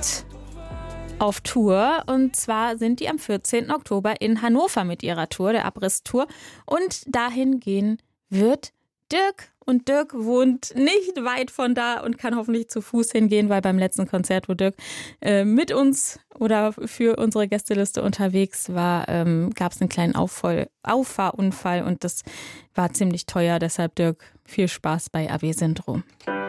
ist auf Tour, und zwar sind die am 14. Oktober in Hannover mit ihrer Tour, der Abriss-Tour, und dahin gehen wird Dirk. Und Dirk wohnt nicht weit von da und kann hoffentlich zu Fuß hingehen, weil beim letzten Konzert, wo Dirk mit uns oder für unsere Gästeliste unterwegs war, gab es einen kleinen Auffahrunfall und das war ziemlich teuer. Deshalb, Dirk, viel Spaß bei AB Syndrom.